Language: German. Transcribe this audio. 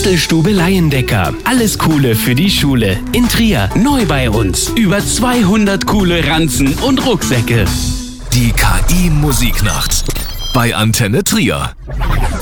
Bastelstube Laiendecker. Alles Coole für die Schule. In Trier. Neu bei uns. Über 200 coole Ranzen und Rucksäcke. Die KI Musiknacht bei Antenne Trier.